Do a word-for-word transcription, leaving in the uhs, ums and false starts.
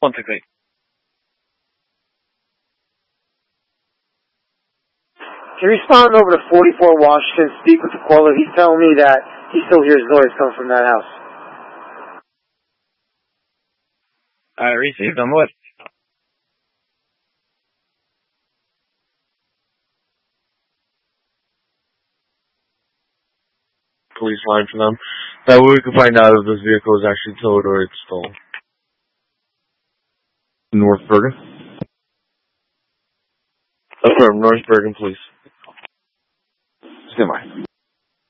One six eight. Can you respond over to forty-four Washington, speak with the caller? He's telling me that he still hears noise coming from that house. I received on what? Police line for them. That way we can find out if this vehicle is actually towed or it's stolen. North Bergen. Affirm, North Bergen, please. Stand by.